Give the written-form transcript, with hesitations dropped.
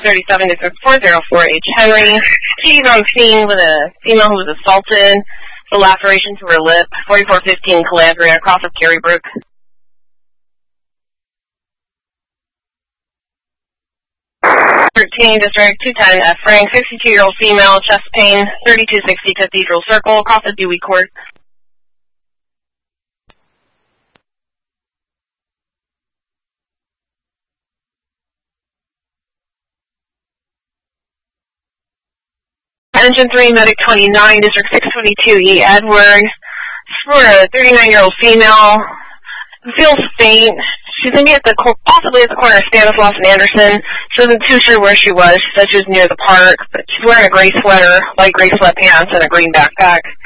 637 District 404H Henry. She's on scene with a female who was assaulted. The laceration to her lip. 4415 Calabria, across of Carrybrook. 13 District 210 F Frank, 62-year-old female, chest pain, 3260 Cathedral Circle, across of Dewey Court. Engine 3, Medic 29, District 622 E Edward. For a 39-year-old female, feels faint. She's going to be at possibly at the corner of Stanislaus and Anderson. She wasn't too sure where she was. She said she was near the park, but she's wearing a gray sweater, light gray sweatpants, and a green backpack.